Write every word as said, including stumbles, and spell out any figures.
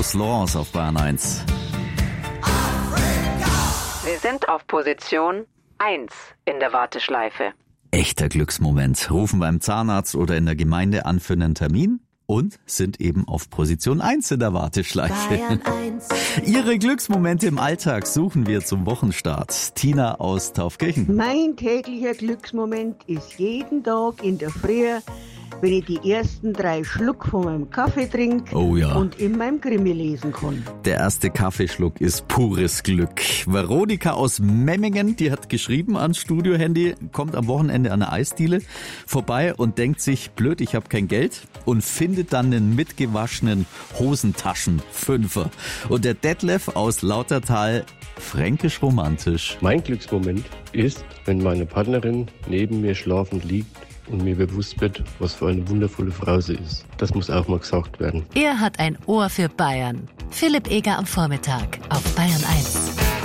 Lost Laws auf Bayern eins. Sie sind auf Position eins in der Warteschleife. Echter Glücksmoment. Rufen beim Zahnarzt oder in der Gemeinde an für einen Termin und sind eben auf Position eins in der Warteschleife. Bayern eins. Ihre Glücksmomente im Alltag suchen wir zum Wochenstart. Tina aus Taufkirchen. Mein täglicher Glücksmoment ist jeden Tag in der Früh, wenn ich die ersten drei Schluck von meinem Kaffee trinke Oh ja. und in meinem Krimi lesen kann. Der erste Kaffeeschluck ist pures Glück. Veronika aus Memmingen, die hat geschrieben ans Studiohandy, kommt am Wochenende an der Eisdiele vorbei und denkt sich, blöd, ich habe kein Geld, und findet dann einen mitgewaschenen Hosentaschen-Fünfer. Und der Detlef aus Lautertal, fränkisch romantisch. Mein Glücksmoment ist, wenn meine Partnerin neben mir schlafend liegt und mir bewusst wird, was für eine wundervolle Frau sie ist. Das muss auch mal gesagt werden. Er hat ein Ohr für Bayern. Philipp Eger am Vormittag auf Bayern eins.